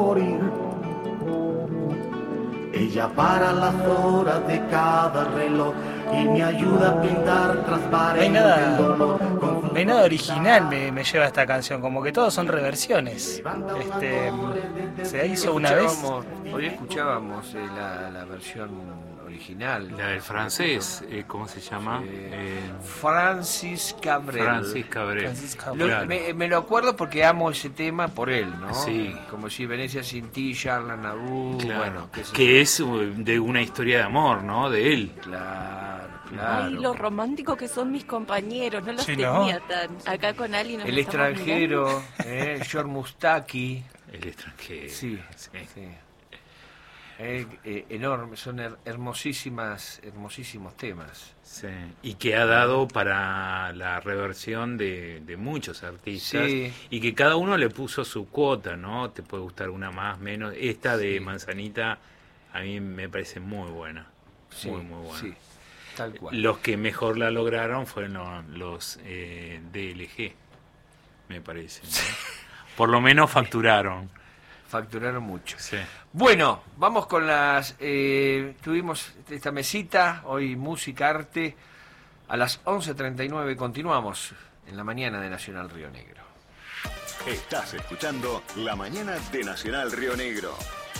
morir. Ella para las horas de cada reloj y me ayuda a pintar transparente el dolor. No hay nada original me lleva a esta canción, como que todos son reversiones. Se hizo una vez. Hoy escuchábamos la versión original. La del francés, ¿cómo se llama? Francis Cabrel. Francis Cabrel. Claro. Me lo acuerdo porque amo ese tema por él, ¿no? Sí. Como si Venecia sin ti, Charles Aznavour, Claro. bueno, que es de una historia de amor, ¿no? De él. Claro. Ay, lo romántico que son mis compañeros, no los Sí, tenía ¿no? tan... Acá con Ali nos El estamos extranjero, George Mustaki. El extranjero. Sí. Enorme, son hermosísimos temas. Sí. Y que ha dado para la reversión de muchos artistas. Sí. Y que cada uno le puso su cuota, ¿no? Te puede gustar una más, menos. Esta de Manzanita a mí me parece muy buena. Sí, muy buena. Sí, tal cual. Los que mejor la lograron fueron los DLG, me parece, ¿no? Por lo menos facturaron. Facturaron mucho. Sí. Bueno, vamos con las... tuvimos esta mesita, hoy música, arte. A las 11:39 continuamos en la mañana de Nacional Río Negro. Estás escuchando La Mañana de Nacional Río Negro.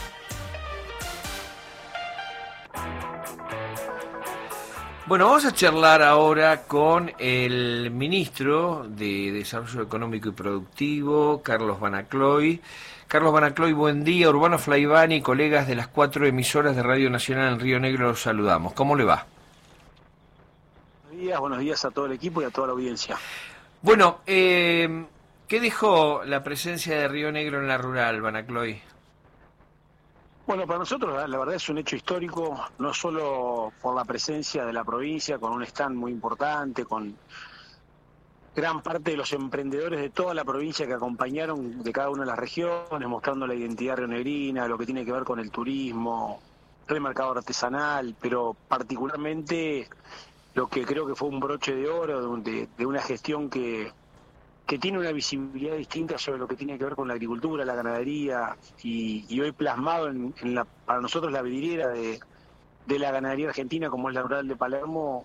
Bueno, vamos a charlar ahora con el ministro de Desarrollo Económico y Productivo, Carlos Banacloy. Carlos Banacloy, buen día. Urbano Flaivani, colegas de las 4 emisoras de Radio Nacional en Río Negro, los saludamos. ¿Cómo le va? Buenos días a todo el equipo y a toda la audiencia. Bueno, ¿qué dejó la presencia de Río Negro en la rural, Banacloy? Bueno, para nosotros la verdad es un hecho histórico, no solo por la presencia de la provincia, con un stand muy importante, con gran parte de los emprendedores de toda la provincia que acompañaron de cada una de las regiones, mostrando la identidad rionegrina, lo que tiene que ver con el turismo, el mercado artesanal, pero particularmente lo que creo que fue un broche de oro de una gestión que tiene una visibilidad distinta sobre lo que tiene que ver con la agricultura, la ganadería, y hoy plasmado para nosotros la vidriera de la ganadería argentina, como es la rural de Palermo,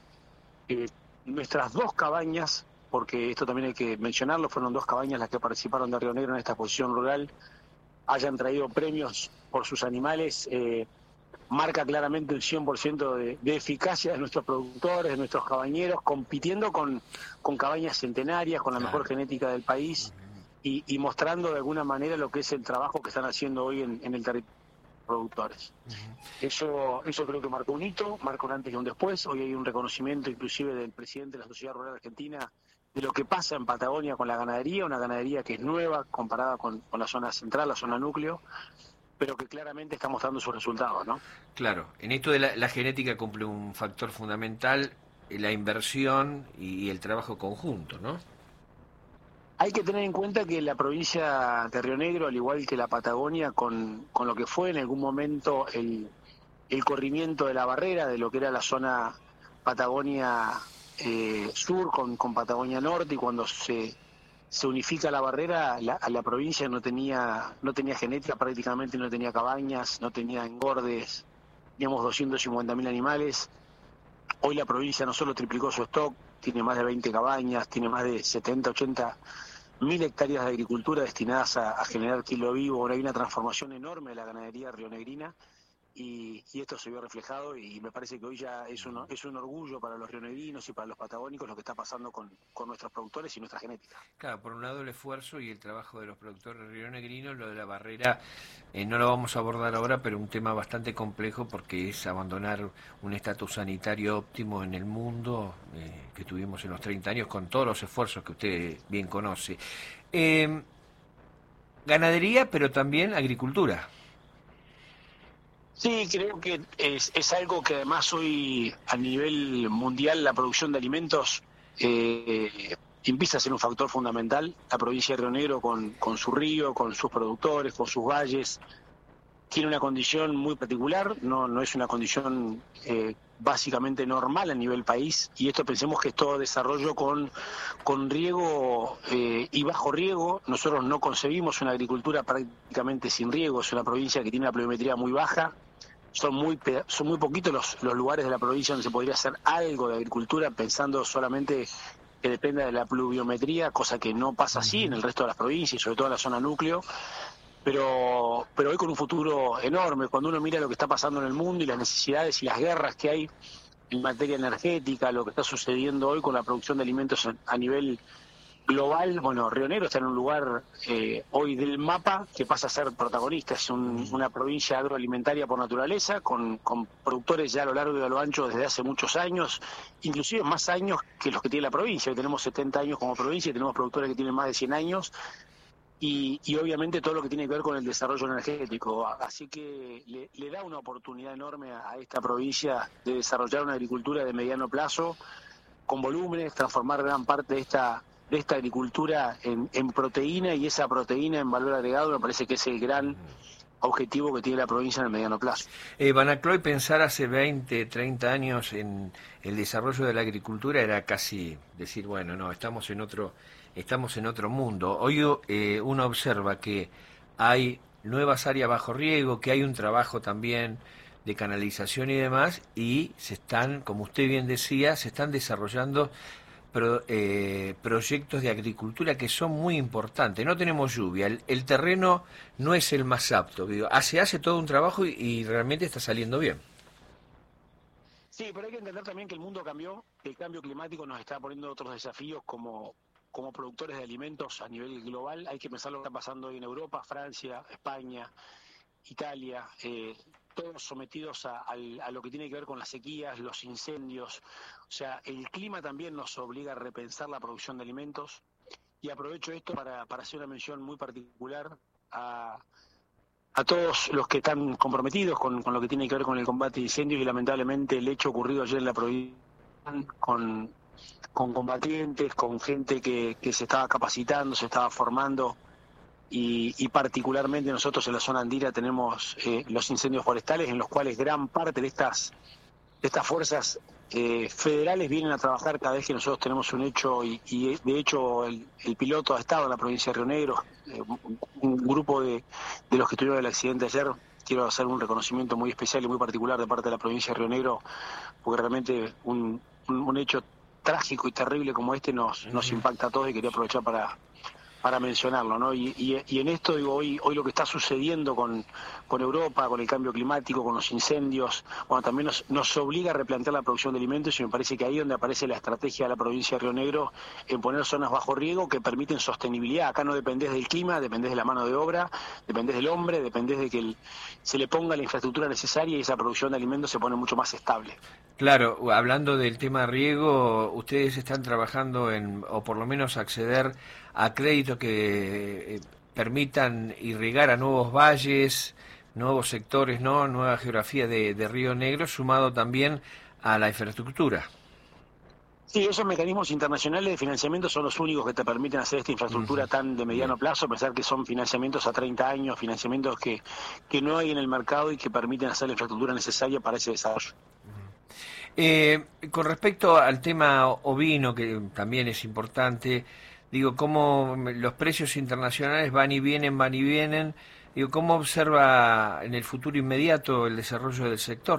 nuestras 2 cabañas, porque esto también hay que mencionarlo, fueron 2 cabañas las que participaron de Río Negro en esta exposición rural, hayan traído premios por sus animales, marca claramente el 100% de eficacia de nuestros productores, de nuestros cabañeros, compitiendo con cabañas centenarias, con la mejor genética del país y mostrando de alguna manera lo que es el trabajo que están haciendo hoy en el territorio de los productores. Eso creo que marcó un hito, marcó un antes y un después. Hoy hay un reconocimiento inclusive del presidente de la Sociedad Rural Argentina de lo que pasa en Patagonia con la ganadería, una ganadería que es nueva comparada con la zona central, la zona núcleo, pero que claramente está mostrando sus resultados, ¿no? Claro, en esto de la genética cumple un factor fundamental, la inversión y el trabajo conjunto, ¿no? Hay que tener en cuenta que la provincia de Río Negro, al igual que la Patagonia, con lo que fue en algún momento el corrimiento de la barrera, de lo que era la zona Patagonia Sur con Patagonia Norte, y cuando se unifica la barrera, la provincia no tenía genética, prácticamente no tenía cabañas, no tenía engordes, teníamos 250.000 animales. Hoy la provincia no solo triplicó su stock, tiene más de 20 cabañas, tiene más de 70, 80.000 hectáreas de agricultura destinadas a generar kilo vivo. Ahora hay una transformación enorme de la ganadería rionegrina y esto se vio reflejado, y me parece que hoy ya es un orgullo para los rionegrinos y para los patagónicos lo que está pasando con nuestros productores y nuestra genética. Claro, por un lado el esfuerzo y el trabajo de los productores rionegrinos, lo de la barrera no lo vamos a abordar ahora, pero un tema bastante complejo porque es abandonar un estatus sanitario óptimo en el mundo que tuvimos en los 30 años con todos los esfuerzos que usted bien conoce. Ganadería, pero también agricultura. Sí, creo que es algo que además hoy a nivel mundial la producción de alimentos empieza a ser un factor fundamental. La provincia de Río Negro con su río, con sus productores, con sus valles, tiene una condición muy particular, no es una condición básicamente normal a nivel país, y esto pensemos que es todo desarrollo con riego y bajo riego. Nosotros no concebimos una agricultura prácticamente sin riego, es una provincia que tiene una pluviometría muy baja. Son muy poquitos los lugares de la provincia donde se podría hacer algo de agricultura pensando solamente que dependa de la pluviometría, cosa que no pasa así en el resto de las provincias y sobre todo en la zona núcleo, pero hoy con un futuro enorme. Cuando uno mira lo que está pasando en el mundo y las necesidades y las guerras que hay en materia energética, lo que está sucediendo hoy con la producción de alimentos a nivel global, bueno, Río Negro está en un lugar hoy del mapa que pasa a ser protagonista. Es una provincia agroalimentaria por naturaleza, con productores ya a lo largo y a lo ancho desde hace muchos años, inclusive más años que los que tiene la provincia. Hoy tenemos 70 años como provincia y tenemos productores que tienen más de 100 años, y obviamente todo lo que tiene que ver con el desarrollo energético. Así que le da una oportunidad enorme a esta provincia de desarrollar una agricultura de mediano plazo, con volúmenes, transformar gran parte de esta agricultura en proteína, y esa proteína en valor agregado me parece que es el gran objetivo que tiene la provincia en el mediano plazo. Van Acloy, pensar hace 20, 30 años en el desarrollo de la agricultura era casi decir, bueno, no, estamos en otro mundo. Hoy uno observa que hay nuevas áreas bajo riego, que hay un trabajo también de canalización y demás, y se están, como usted bien decía, se están desarrollando proyectos de agricultura que son muy importantes. No tenemos lluvia, el terreno no es el más apto. Se hace todo un trabajo y realmente está saliendo bien. Sí, pero hay que entender también que el mundo cambió, que el cambio climático nos está poniendo otros desafíos como productores de alimentos a nivel global. Hay que pensar lo que está pasando hoy en Europa, Francia, España, Italia, todos sometidos a lo que tiene que ver con las sequías, los incendios. O sea, el clima también nos obliga a repensar la producción de alimentos, y aprovecho esto para hacer una mención muy particular a todos los que están comprometidos con lo que tiene que ver con el combate de incendios, y lamentablemente el hecho ocurrido ayer en la provincia con combatientes, con gente que se estaba capacitando, se estaba formando, y particularmente nosotros en la zona andina tenemos los incendios forestales, en los cuales gran parte de estas fuerzas federales vienen a trabajar cada vez que nosotros tenemos un hecho, y de hecho el piloto ha estado en la provincia de Río Negro. Un grupo de los que tuvieron el accidente ayer, quiero hacer un reconocimiento muy especial y muy particular de parte de la provincia de Río Negro, porque realmente un hecho trágico y terrible como este nos impacta a todos, y quería aprovechar para mencionarlo, ¿no? Y en esto, digo, hoy lo que está sucediendo con Europa, con el cambio climático, con los incendios, bueno, también nos obliga a replantear la producción de alimentos, y me parece que ahí es donde aparece la estrategia de la provincia de Río Negro en poner zonas bajo riego que permiten sostenibilidad. Acá no dependés del clima, dependés de la mano de obra, dependés del hombre, dependés de que se le ponga la infraestructura necesaria, y esa producción de alimentos se pone mucho más estable. Claro, hablando del tema riego, ustedes están trabajando o por lo menos acceder a créditos que permitan irrigar a nuevos valles, nuevos sectores, ¿no? Nueva geografía de Río Negro, sumado también a la infraestructura. Sí, esos mecanismos internacionales de financiamiento son los únicos que te permiten hacer esta infraestructura tan de mediano plazo, a pesar que son financiamientos a 30 años, financiamientos que no hay en el mercado y que permiten hacer la infraestructura necesaria para ese desarrollo. Con respecto al tema ovino, que también es importante, digo, cómo los precios internacionales van y vienen, digo, ¿cómo observa en el futuro inmediato el desarrollo del sector?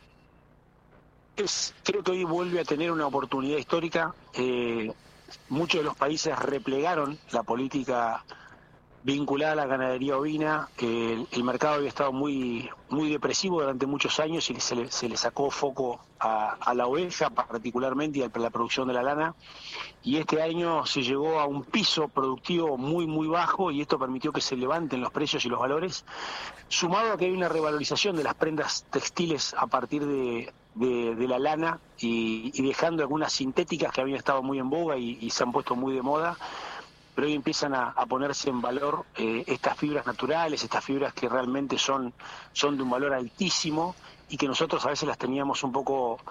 Creo que hoy vuelve a tener una oportunidad histórica. Muchos de los países replegaron la política vinculada a la ganadería ovina. El mercado había estado muy depresivo durante muchos años, y se le sacó foco a la oveja particularmente y a la producción de la lana, y este año se llegó a un piso productivo muy bajo, y esto permitió que se levanten los precios y los valores, sumado a que hay una revalorización de las prendas textiles a partir de la lana, y dejando algunas sintéticas que habían estado muy en boga y se han puesto muy de moda. Pero hoy empiezan a ponerse en valor estas fibras naturales, estas fibras que realmente son de un valor altísimo, y que nosotros a veces las teníamos un poco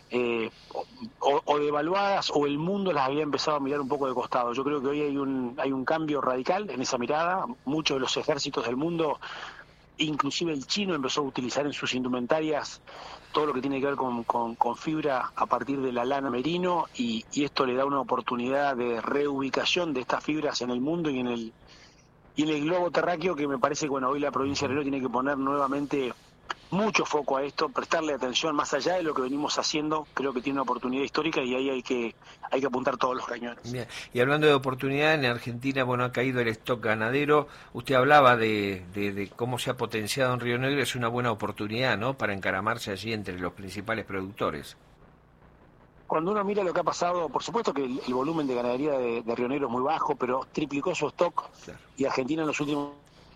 o devaluadas, o el mundo las había empezado a mirar un poco de costado. Yo creo que hoy hay un cambio radical en esa mirada. Muchos de los ejércitos del mundo inclusive el chino empezó a utilizar en sus indumentarias todo lo que tiene que ver con fibra a partir de la lana merino, y esto le da una oportunidad de reubicación de estas fibras en el mundo y en el globo terráqueo, que me parece que hoy la provincia de Río tiene que poner nuevamente mucho foco a esto, prestarle atención más allá de lo que venimos haciendo. Creo que tiene una oportunidad histórica y ahí hay que apuntar todos los cañones. Bien. Y hablando de oportunidad, en Argentina, ha caído el stock ganadero. Usted hablaba de cómo se ha potenciado en Río Negro. Es una buena oportunidad, ¿no?, para encaramarse allí entre los principales productores. Cuando uno mira lo que ha pasado, por supuesto que el volumen de ganadería de Río Negro es muy bajo, pero triplicó su stock, claro. Y Argentina en los últimos...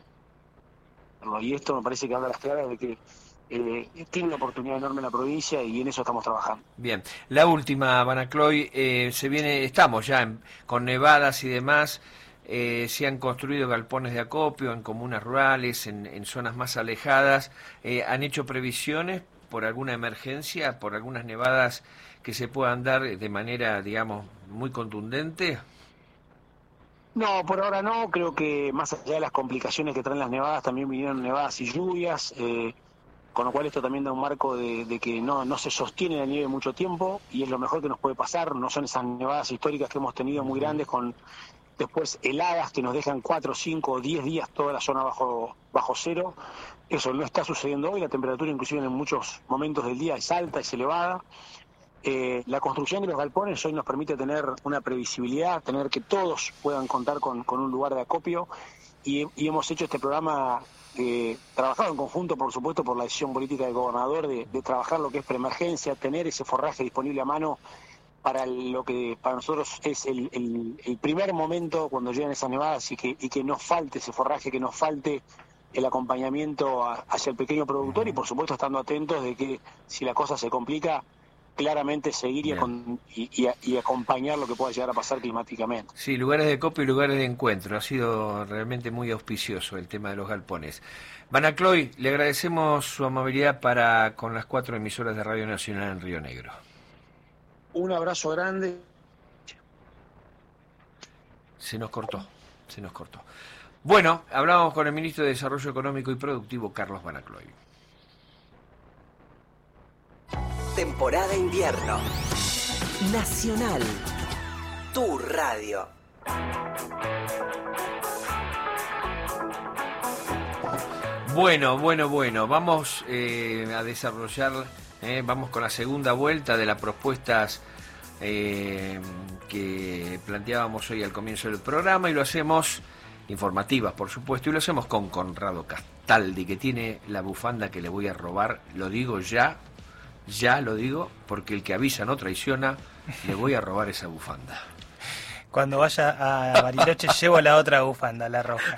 Y esto me parece que habla las claras de que tiene una oportunidad enorme en la provincia, y en eso estamos trabajando. Bien, la última, Vanacloy, estamos ya con nevadas y demás. Se han construido galpones de acopio en comunas rurales, en zonas más alejadas. ¿Han hecho previsiones por alguna emergencia, por algunas nevadas que se puedan dar de manera, digamos, muy contundente? No, por ahora no. Creo que más allá de las complicaciones que traen las nevadas, también vinieron nevadas y lluvias, con lo cual esto también da un marco de que no se sostiene la nieve mucho tiempo, y es lo mejor que nos puede pasar. No son esas nevadas históricas que hemos tenido muy grandes, con después heladas que nos dejan 4, 5, 10 días toda la zona bajo cero. Eso no está sucediendo hoy. La temperatura inclusive en muchos momentos del día es alta, es elevada. La construcción de los galpones hoy nos permite tener una previsibilidad, tener que todos puedan contar con un lugar de acopio, y hemos hecho este programa trabajado en conjunto, por supuesto, por la decisión política del gobernador de trabajar lo que es preemergencia, tener ese forraje disponible a mano para lo que para nosotros es el primer momento cuando llegan esas nevadas, y que nos falte ese forraje, que nos falte el acompañamiento hacia el pequeño productor, y por supuesto estando atentos de que si la cosa se complica, claramente seguir y acompañar lo que pueda llegar a pasar climáticamente. Sí, lugares de acopio y lugares de encuentro. Ha sido realmente muy auspicioso el tema de los galpones. Vanacloy, le agradecemos su amabilidad con las 4 emisoras de Radio Nacional en Río Negro. Un abrazo grande. Se nos cortó. Bueno, hablamos con el ministro de Desarrollo Económico y Productivo, Carlos Vanacloy. Temporada invierno. Nacional. Tu radio. Bueno. Vamos a desarrollar, vamos con la segunda vuelta de las propuestas que planteábamos hoy al comienzo del programa, y lo hacemos informativas, por supuesto, y lo hacemos con Conrado Castaldi, que tiene la bufanda que le voy a robar. Lo digo ya lo digo, porque el que avisa no traiciona. Le voy a robar esa bufanda. Cuando vaya a Bariloche llevo la otra bufanda, la roja.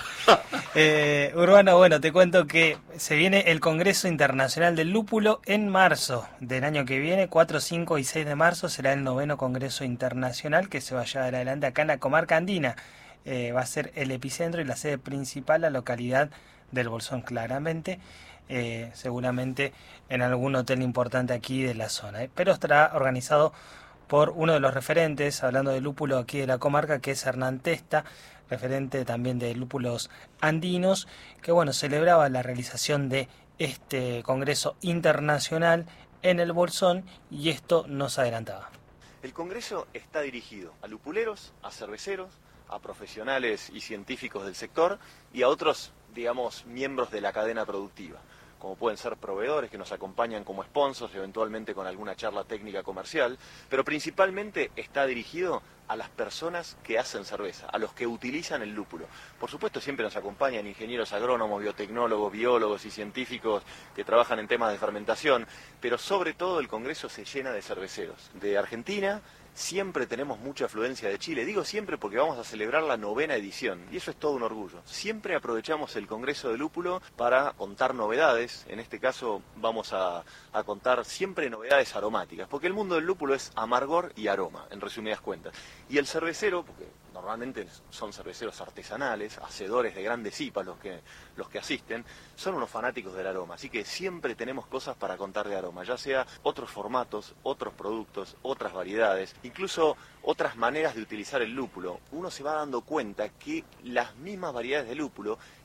Urbano, bueno, te cuento que se viene el Congreso Internacional del Lúpulo en marzo del año que viene. 4, 5 y 6 de marzo será el 9º Congreso Internacional, que se va a llevar adelante acá en la comarca andina. Va a ser el epicentro y la sede principal, la localidad del Bolsón, claramente. Seguramente en algún hotel importante aquí de la zona, pero estará organizado por uno de los referentes, hablando de lúpulo aquí de la comarca, que es Hernán Testa, referente también de lúpulos andinos, que celebraba la realización de este congreso internacional en el Bolsón, y esto nos adelantaba. El congreso está dirigido a lupuleros, a cerveceros, a profesionales y científicos del sector y a otros, miembros de la cadena productiva, como pueden ser proveedores que nos acompañan como sponsors, eventualmente con alguna charla técnica comercial, pero principalmente está dirigido a las personas que hacen cerveza, a los que utilizan el lúpulo. Por supuesto, siempre nos acompañan ingenieros agrónomos, biotecnólogos, biólogos y científicos que trabajan en temas de fermentación, pero sobre todo el Congreso se llena de cerveceros. De Argentina siempre tenemos mucha afluencia de Chile. Digo siempre porque vamos a celebrar la 9ª edición y eso es todo un orgullo. Siempre aprovechamos el Congreso de Lúpulo para contar novedades. En este caso vamos a contar siempre novedades aromáticas, porque el mundo del lúpulo es amargor y aroma, en resumidas cuentas. Y el cervecero, porque normalmente son cerveceros artesanales, hacedores de grandes IPA los que asisten, son unos fanáticos del aroma, así que siempre tenemos cosas para contar de aroma, ya sea otros formatos, otros productos, otras variedades, incluso otras maneras de utilizar el lúpulo. Uno se va dando cuenta que las mismas variedades de lúpulo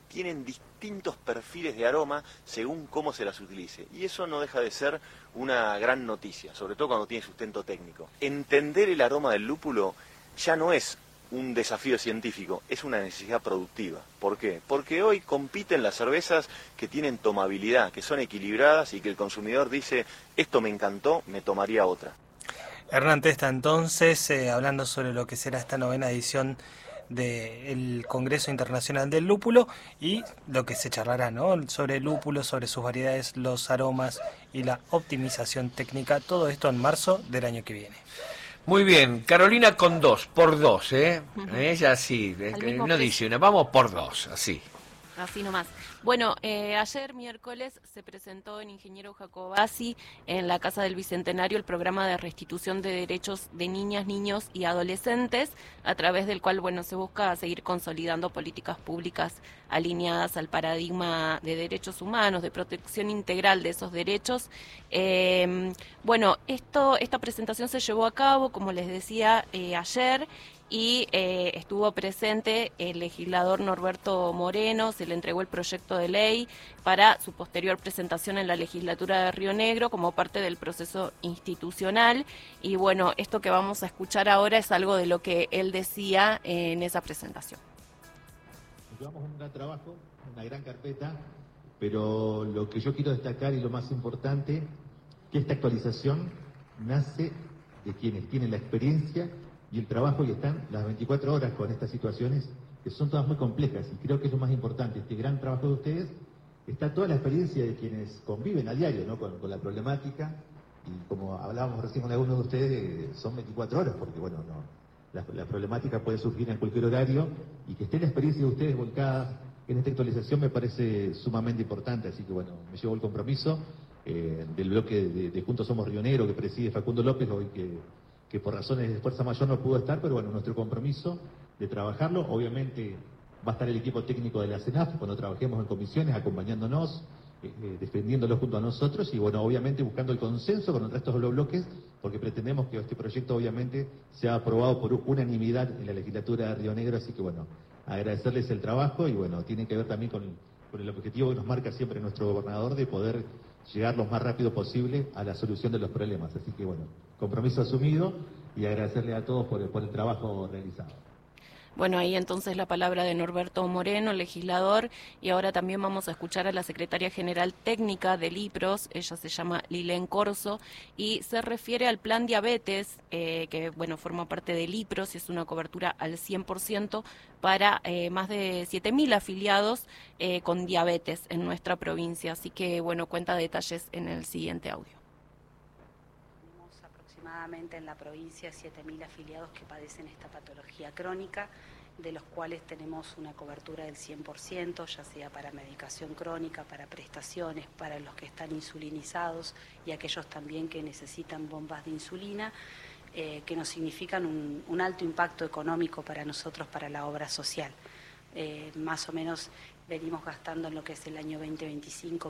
tienen distintos perfiles de aroma según cómo se las utilice. Y eso no deja de ser una gran noticia, sobre todo cuando tiene sustento técnico. Entender el aroma del lúpulo ya no es un desafío científico, es una necesidad productiva. ¿Por qué? Porque hoy compiten las cervezas que tienen tomabilidad, que son equilibradas y que el consumidor dice, esto me encantó, me tomaría otra. Hernán Testa, entonces, hablando sobre lo que será esta 9ª edición del Congreso Internacional del Lúpulo y lo que se charlará, ¿no? Sobre el lúpulo, sobre sus variedades, los aromas y la optimización técnica, todo esto en marzo del año que viene. Muy bien, Carolina con 2, por 2, ¿eh? Ella sí, no dice una, vamos por 2, así. Así nomás. Bueno, ayer miércoles se presentó en Ingeniero Jacobasi en la Casa del Bicentenario el programa de restitución de derechos de niñas, niños y adolescentes, a través del cual, bueno, se busca seguir consolidando políticas públicas alineadas al paradigma de derechos humanos, de protección integral de esos derechos. Bueno, esta presentación se llevó a cabo, como les decía, ayer, y estuvo presente el legislador Norberto Moreno. Se le entregó el proyecto de ley para su posterior presentación en la legislatura de Río Negro como parte del proceso institucional, y bueno, esto que vamos a escuchar ahora es algo de lo que él decía en esa presentación. Llevamos un gran trabajo, una gran carpeta, pero lo que yo quiero destacar y lo más importante, que esta actualización nace de quienes tienen la experiencia y el trabajo y están las 24 horas con estas situaciones que son todas muy complejas, y creo que es lo más importante, este gran trabajo de ustedes, está toda la experiencia de quienes conviven a diario, ¿no? con la problemática, y como hablábamos recién con algunos de ustedes, son 24 horas, porque bueno, la problemática puede surgir en cualquier horario, y que esté la experiencia de ustedes volcada en esta actualización me parece sumamente importante, así que bueno, me llevo el compromiso del bloque de Juntos Somos Río Negro, que preside Facundo López, hoy que por razones de fuerza mayor no pudo estar, pero bueno, nuestro compromiso de trabajarlo. Obviamente va a estar el equipo técnico de la CENAF cuando trabajemos en comisiones, acompañándonos, defendiéndolo junto a nosotros, y bueno, obviamente buscando el consenso con el resto de los bloques, porque pretendemos que este proyecto obviamente sea aprobado por unanimidad en la legislatura de Río Negro. Así que bueno, agradecerles el trabajo, y bueno, tiene que ver también con el objetivo que nos marca siempre nuestro gobernador de poder llegar lo más rápido posible a la solución de los problemas. Así que bueno, compromiso asumido, y agradecerle a todos por el trabajo realizado. Bueno, ahí entonces la palabra de Norberto Moreno, legislador, y ahora también vamos a escuchar a la secretaria general técnica del IPROS. Ella se llama Lilén Corso y se refiere al plan diabetes, que bueno, forma parte del IPROS y es una cobertura al 100% para más de 7.000 afiliados con diabetes en nuestra provincia. Así que bueno, cuenta detalles en el siguiente audio. Aproximadamente en la provincia 7.000 afiliados que padecen esta patología crónica, de los cuales tenemos una cobertura del 100%, ya sea para medicación crónica, para prestaciones, para los que están insulinizados y aquellos también que necesitan bombas de insulina, que nos significan un alto impacto económico para nosotros, para la obra social. Más o menos venimos gastando en lo que es el año 2025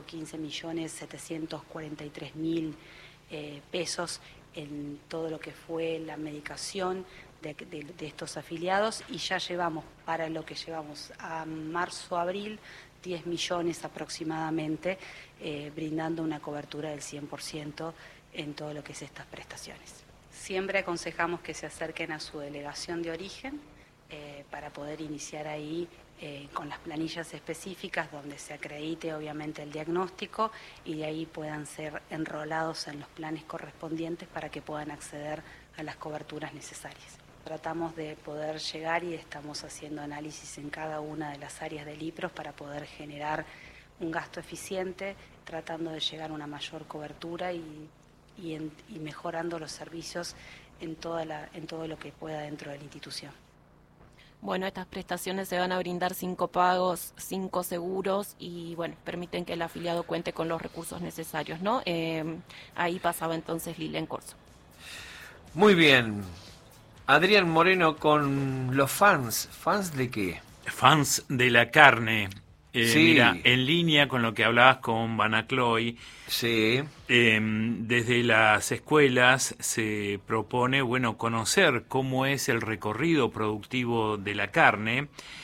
15.743.000 pesos en todo lo que fue la medicación de estos afiliados, y ya llevamos, para lo que llevamos a marzo-abril, 10 millones aproximadamente, brindando una cobertura del 100% en todo lo que es estas prestaciones. Siempre aconsejamos que se acerquen a su delegación de origen para poder iniciar ahí con las planillas específicas donde se acredite obviamente el diagnóstico, y de ahí puedan ser enrolados en los planes correspondientes para que puedan acceder a las coberturas necesarias. Tratamos de poder llegar, y estamos haciendo análisis en cada una de las áreas del IPROS para poder generar un gasto eficiente, tratando de llegar a una mayor cobertura y mejorando los servicios en todo lo que pueda dentro de la institución. Bueno, estas prestaciones se van a brindar 5 pagos, 5 seguros, y bueno, permiten que el afiliado cuente con los recursos necesarios, ¿no? Ahí pasaba entonces Lilén Corso. Muy bien. Adrián Moreno con los fans. ¿Fans de qué? Fans de la carne. Sí. Mira, en línea con lo que hablabas con Vanacloy, sí. Desde las escuelas se propone, bueno, conocer cómo es el recorrido productivo de la carne,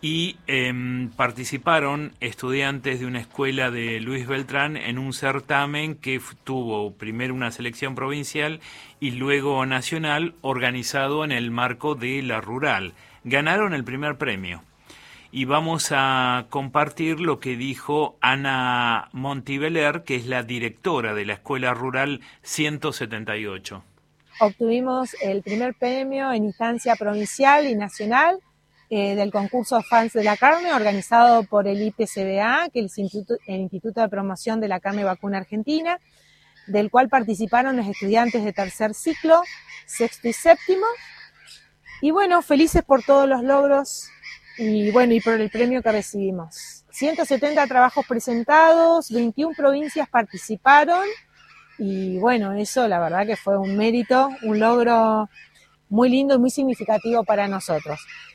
y participaron estudiantes de una escuela de Luis Beltrán en un certamen que tuvo primero una selección provincial y luego nacional, organizado en el marco de la Rural. Ganaron el primer premio. Y vamos a compartir lo que dijo Ana Montiveler, que es la directora de la Escuela Rural 178. Obtuvimos el primer premio en instancia provincial y nacional del concurso Fans de la Carne, organizado por el IPCBA, que es el Instituto de Promoción de la Carne Vacuna Argentina, del cual participaron los estudiantes de tercer ciclo, sexto y séptimo. Y bueno, felices por todos los logros y bueno, y por el premio que recibimos. 170 trabajos presentados, 21 provincias participaron y bueno, eso la verdad que fue un mérito, un logro muy lindo y muy significativo para nosotros.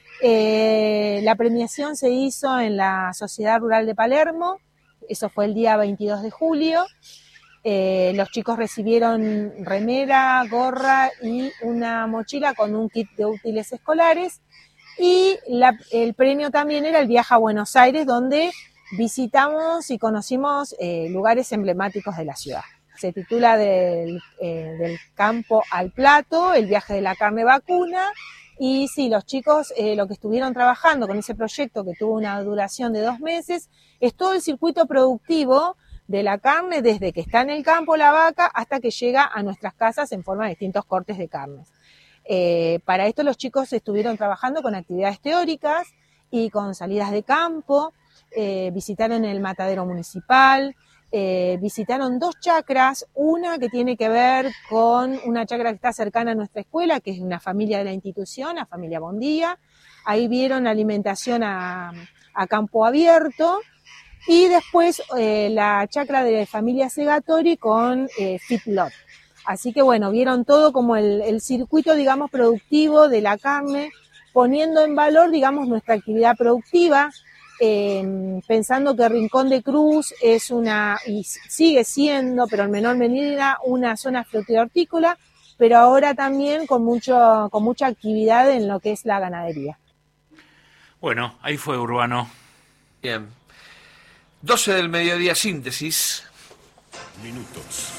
La premiación se hizo en la Sociedad Rural de Palermo, eso fue el día 22 de julio. Los chicos recibieron remera, gorra y una mochila con un kit de útiles escolares. Y el premio también era el viaje a Buenos Aires, donde visitamos y conocimos lugares emblemáticos de la ciudad. Se titula del campo al plato, el viaje de la carne vacuna. Y sí, los chicos lo que estuvieron trabajando con ese proyecto, que tuvo una duración de 2 meses, es todo el circuito productivo de la carne, desde que está en el campo la vaca hasta que llega a nuestras casas en forma de distintos cortes de carnes. Para esto los chicos estuvieron trabajando con actividades teóricas y con salidas de campo, visitaron el matadero municipal, visitaron 2 chacras, una que tiene que ver con una chacra que está cercana a nuestra escuela, que es una familia de la institución, la familia Bondía. Ahí vieron alimentación a campo abierto, y después la chacra de familia Segatori con feedlot. Así que bueno, vieron todo como el circuito, digamos, productivo de la carne, poniendo en valor, digamos, nuestra actividad productiva, pensando que Rincón de Cruz es y sigue siendo, pero en menor medida, una zona frutícola, pero ahora también con mucha actividad en lo que es la ganadería. Bueno, ahí fue Urbano. Bien. 12 del mediodía, síntesis. Minutos.